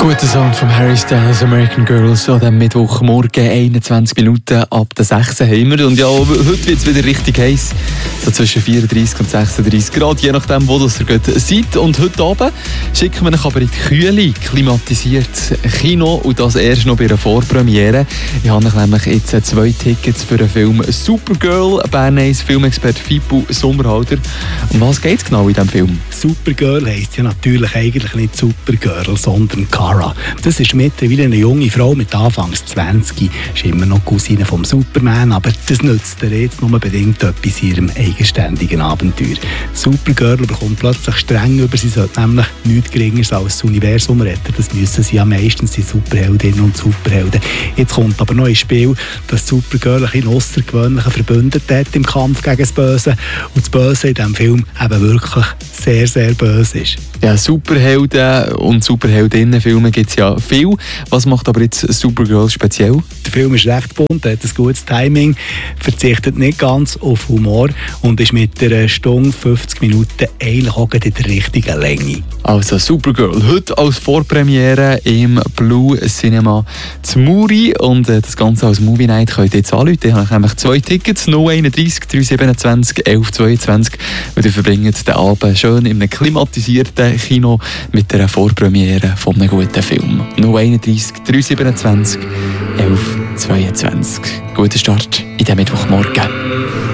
Guter Song von Harry Styles, American Girl, so am Mittwochmorgen, 21 Minuten ab der 6 haben wir. Und ja, heute wird es wieder richtig heiß, so zwischen 34 und 36 Grad, je nachdem, wo das ihr gerade seid. Und heute Abend schicken wir euch aber in die Kühle, klimatisiert Kino und das erst noch bei einer Vorpremiere. Ich habe euch nämlich jetzt 2 Tickets für den Film Supergirl, Bernays Filmexperte Fibu Sommerhalder. Um was geht es genau in diesem Film? Supergirl heisst ja natürlich eigentlich nicht Supergirl, sondern Kara. Das ist mittlerweile eine junge Frau mit Anfangs 20, ist immer noch Cousine vom Superman, aber das nützt ihr jetzt nur bedingt etwas in ihrem eigenständigen Abenteuer. Supergirl bekommt plötzlich streng über, sie sollte nämlich nichts Geringeres als das Universum retten. Das müssen sie ja meistens, die Superheldinnen und Superhelden. Jetzt kommt aber noch ins Spiel, dass Supergirl einen außergewöhnlichen Verbündeten hat im Kampf gegen das Böse und das Böse in diesem Film eben wirklich sehr, sehr böse ist. Ja, Superhelden und Superheldinnenfilme gibt es ja viel. Was macht aber jetzt Supergirl speziell? Der Film ist recht bunt, hat ein gutes Timing, verzichtet nicht ganz auf Humor und ist mit einer Stunde 50 Minuten eigentlich auch in der richtigen Länge. Also Supergirl, heute als Vorpremiere im Blue Cinema zu Muri und das Ganze als Movie Night könnt ihr jetzt anrufen. Ich habe nämlich 2 Tickets, 031 327 1122 und ihr verbringt den Abend schön in einem klimatisierten Kino mit einer Vorpremiere von einem guten Film. 031 327 1122. Guten Start in diesem Mittwochmorgen.